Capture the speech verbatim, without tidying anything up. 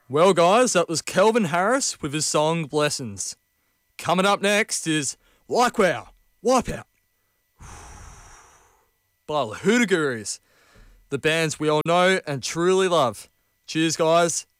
Well, guys, that was Kelvin Harris with his song Blessings. Coming up next is Like Wow, Wipeout by the Hootagurus, the bands we all know and truly love. Cheers, guys.